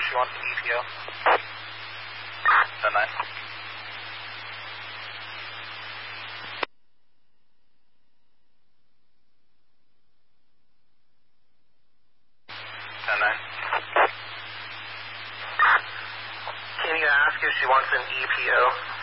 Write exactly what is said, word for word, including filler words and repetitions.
if she wants an E P O. ten nine. ten nine. Can you ask if she wants an E P O?